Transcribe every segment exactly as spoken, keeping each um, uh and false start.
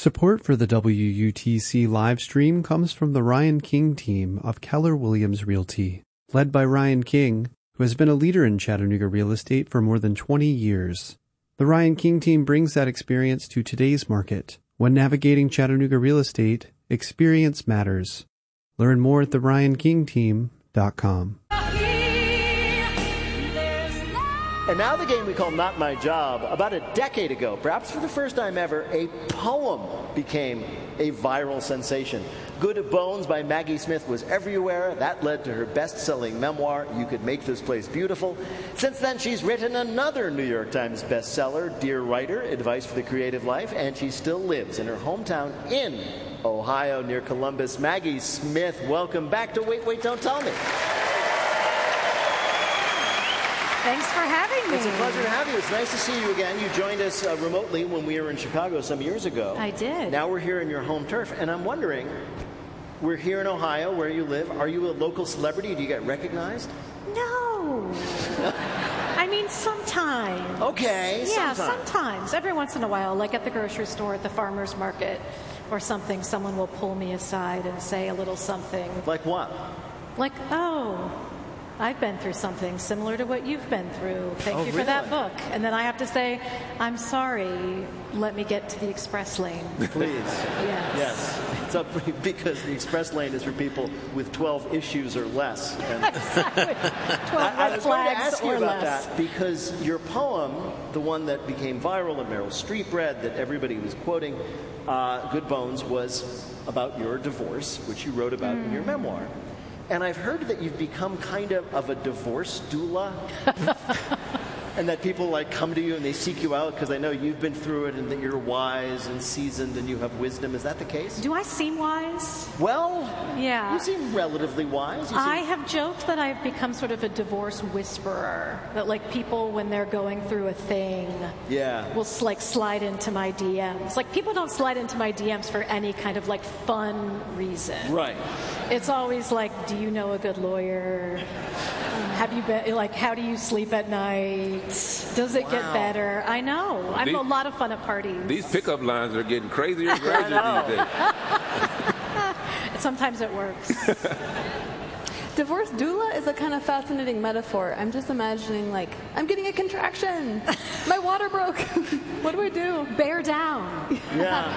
Support for the W U T C live stream comes from the Ryan King team of Keller Williams Realty, led by Ryan King, who has been a leader in Chattanooga real estate for more than twenty years. The Ryan King team brings that experience to today's market. When navigating Chattanooga real estate, experience matters. Learn more at the ryan king team dot com. And now the game we call Not My Job. About a decade ago, perhaps for the first time ever, a poem became a viral sensation. Good Bones by Maggie Smith was everywhere. That led to her best-selling memoir, You Could Make This Place Beautiful. Since then, she's written another New York Times bestseller, Dear Writer, Advice for the Creative Life, and she still lives in her hometown in Ohio near Columbus. Maggie Smith, welcome back to Wait, Wait, Don't Tell Me. Thanks for having me. It's a pleasure to have you. It's nice to see you again. You joined us uh, remotely when we were in Chicago some years ago. I did. Now we're here in your home turf, and I'm wondering, we're here in Ohio where you live. Are you a local celebrity? Do you get recognized? No. I mean, sometimes. Okay, Yeah, sometimes. sometimes. Every once in a while, like at the grocery store, at the farmer's market, or something, someone will pull me aside and say a little something. Like what? Like, oh, I've been through something similar to what you've been through. Thank Oh, you for really? that book. And then I have to say, I'm sorry, let me get to the express lane. Please. Yes. Yes. It's up because the express lane is for people with twelve issues or less. And Exactly. twelve I, I red was going to flags ask you or about less. that because your poem, the one that became viral and Meryl Streep read, that everybody was quoting, uh, Good Bones, was about your divorce, which you wrote about mm. in your memoir. And I've heard that you've become kind of, of a divorce doula. And that people like come to you and they seek you out because they know you've been through it and that you're wise and seasoned and you have wisdom. Is that the case? Do I seem wise? Well, Yeah. you seem relatively wise. You seem... I have joked that I've become sort of a divorce whisperer. That like people, when they're going through a thing, yeah. will like slide into my D Ms. Like people don't slide into my D Ms for any kind of like fun reason. Right. It's always like, do you know a good lawyer? Have you been, like, how do you sleep at night? Does it Wow. get better? I know. I'm These- a lot of fun at parties. These pickup lines are getting crazier and crazier these days. Sometimes it works. Divorce doula is a kind of fascinating metaphor. I'm just imagining, like, I'm getting a contraction. My water broke. What do I do? Bear down. Yeah.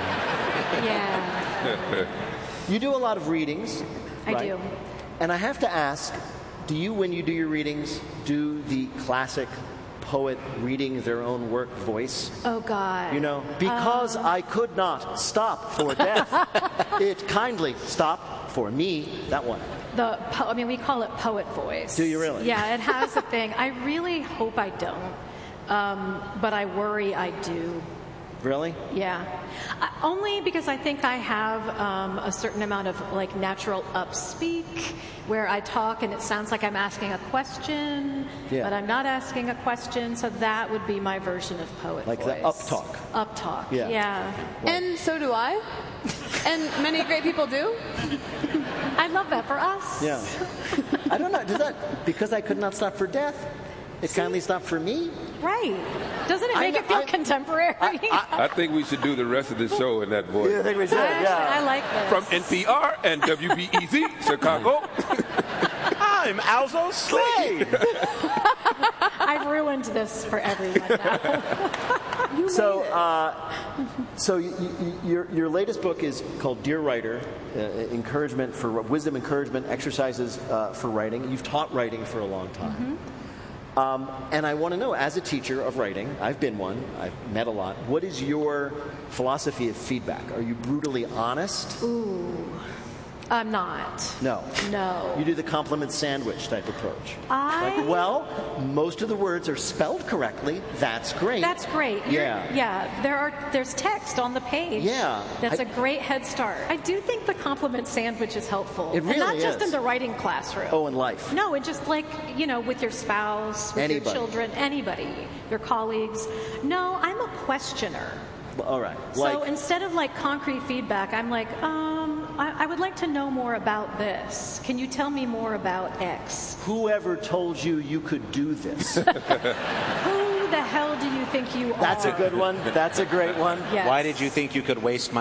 Yeah. You do a lot of readings. I right? do. And I have to ask, do you, when you do your readings, do the classic poet reading their own work voice? Oh, God. You know, because Um. I could not stop for death, it kindly stopped for me. That one. The po- I mean, we call it poet voice. Do you really? Yeah, it has a thing. I really hope I don't, um, but I worry I do. Really? Yeah, I, only because I think I have um, a certain amount of like natural upspeak, where I talk and it sounds like I'm asking a question, Yeah. but I'm not asking a question. So that would be my version of poet Like voice. the up talk. Up talk. Yeah. Yeah. And so do I. And many great people do. I love that for us. Yeah. I don't know. Does that, because I could not stop for death, it kindly stopped for me? Right. Doesn't it I make know- it feel I- contemporary? I think we should do the rest of the show in that voice. I think we should, Actually, I like this. From N P R and W B E Z, Chicago. I'm Alzo Slade. I've ruined this for everyone now. So, uh, so y- y- your your latest book is called Dear Writer, uh, encouragement for wisdom, encouragement exercises uh, for writing. You've taught writing for a long time, Mm-hmm. um, and I want to know, as a teacher of writing, I've been one, I've met a lot. What is your philosophy of feedback? Are you brutally honest? Ooh, I'm not. No. No. You do the compliment sandwich type approach. I- Like, well, most of the words are spelled correctly. That's great. That's great. You're- Yeah. Yeah. There are there's text on the page. Yeah. That's I- a great head start. I do think the compliment sandwich is helpful. It really and not just is. in the writing classroom. Oh, in life. No, and just like, you know, with your spouse, with Anybody. your children, anybody, your colleagues. No, I'm a questioner. Well, all right. So Like, instead of like concrete feedback, I'm like, um, I, I would like to know more about this. Can you tell me more about X? whoever told you you could do this? Who the hell do you think you are? That's a good one. That's a great one. Yes. Why did you think you could waste my